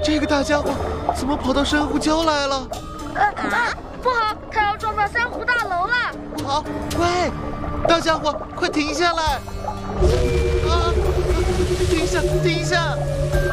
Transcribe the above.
这个大家伙怎么跑到珊瑚礁来了？ 不好，他要撞到珊瑚大楼了！ 不好，喂，大家伙，快停下来！停下！